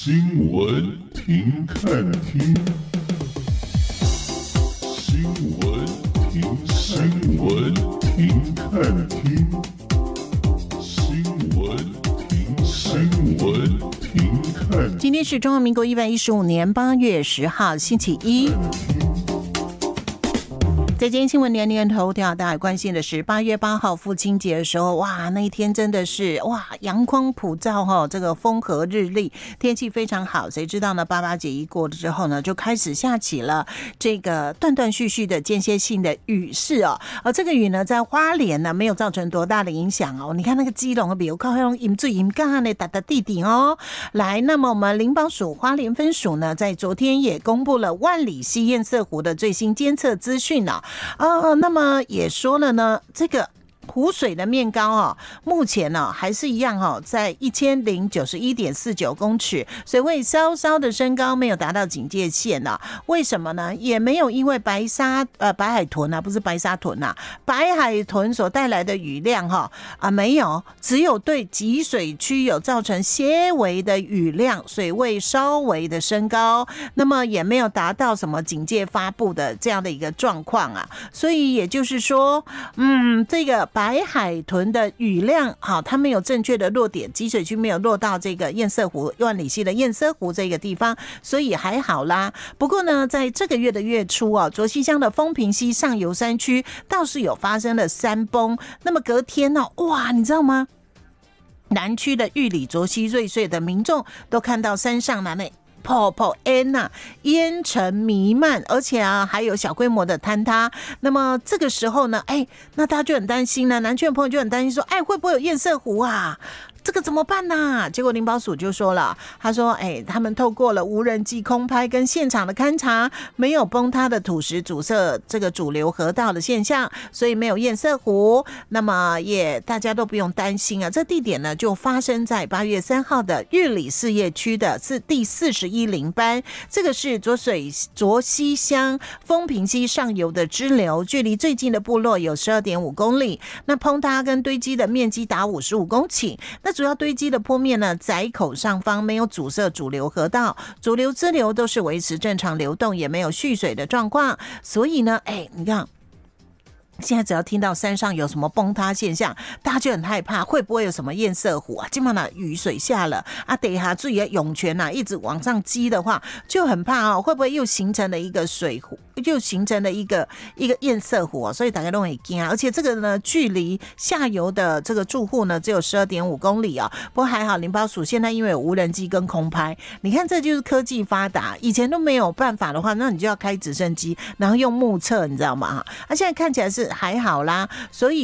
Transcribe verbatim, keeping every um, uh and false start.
新闻停看听，新闻停新闻停看听，新闻停新闻停看。 今天是中华民国一百一十五年八月十号，星期一。在今天新闻年年头条，大家关心的是八月八号父亲节的时候，哇，那一天真的是哇，阳光普照哈，这个风和日丽，天气非常好。谁知道呢？八八节一过了之后呢，就开始下起了这个断断续续的间歇性的雨势哦。而这个雨呢，在花莲呢没有造成多大的影响哦。你看那个基隆的比如靠用饮水饮干的打打地底哦。来，那么我们林保署花莲分署呢，在昨天也公布了万里溪堰塞湖的最新监测资讯啊。呃，那么也说了呢，这个湖水的面高哦，目前呢、哦、还是一样哦，在一千零九十一点四九公尺，水位稍稍的升高，没有达到警戒线呢、啊。为什么呢？也没有因为白沙呃白海豚啊，不是白沙豚啊，白海豚所带来的雨量哈 啊, 啊没有，只有对集水区有造成些微的雨量，水位稍微的升高，那么也没有达到什么警戒发布的这样的一个状况啊。所以也就是说，嗯，这个。白海豚的雨量好，它没有正确的落点，集水区没有落到这个堰塞湖万里溪的堰塞湖这个地方，所以还好啦。不过呢，在这个月的月初啊，浊溪乡的丰平溪上游山区倒是有发生了山崩。那么隔天呢、哦，哇，你知道吗？南区的玉里浊溪瑞穗的民众都看到山上那泡泡烟呐，烟尘弥漫，而且啊还有小规模的坍塌。那么这个时候呢，哎，那大家就很担心了，南区的朋友就很担心说，哎，会不会有堰塞湖啊？这个怎么办呢、啊？结果林保署就说了，他说：“哎，他们透过了无人机空拍跟现场的勘查，没有崩塌的土石阻塞这个主流河道的现象，所以没有堰塞湖。那么也大家都不用担心啊。这地点呢，就发生在八月三号的玉里事业区的是第四十一林班，这个是浊水浊溪乡丰平溪上游的支流，距离最近的部落有十二点五公里。那崩塌跟堆积的面积达五十五公顷。那主要堆积的坡面呢，窄口上方没有阻塞主流河道，主流支流都是维持正常流动，也没有蓄水的状况。所以呢，哎，你看。现在只要听到山上有什么崩塌现象，大家就很害怕，会不会有什么堰塞湖啊？基本上雨水下了啊，等一下自己的涌泉啊，一直往上积的话，就很怕哦，会不会又形成了一个水湖，又形成了一个一个堰塞湖、哦、所以大家都很惊啊。而且这个呢，距离下游的这个住户呢，只有十二点五公里啊、哦。不过还好，林保署现在因为有无人机跟空拍，你看这就是科技发达，以前都没有办法的话，那你就要开直升机，然后用目测，你知道吗？啊，现在看起来是还好啦，所以。